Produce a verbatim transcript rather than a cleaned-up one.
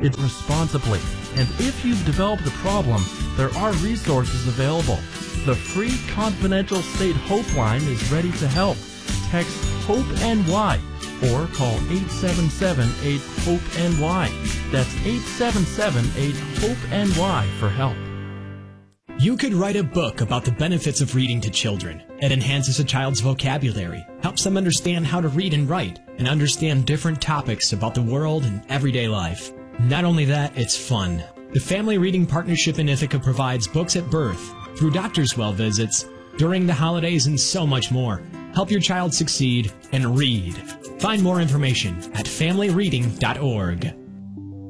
it responsibly. And if you've developed a problem, there are resources available. The free confidential State Hope line is ready to help. Text HOPE-NY or call eight seven seven eight HOPE-N Y. That's eight seven seven eight HOPE-N Y for help. You could write a book about the benefits of reading to children. It enhances a child's vocabulary, helps them understand how to read and write, and understand different topics about the world and everyday life. Not only that, it's fun. The Family Reading Partnership in Ithaca provides books at birth, through doctor's well visits, during the holidays, and so much more. Help your child succeed and read. Find more information at family reading dot org.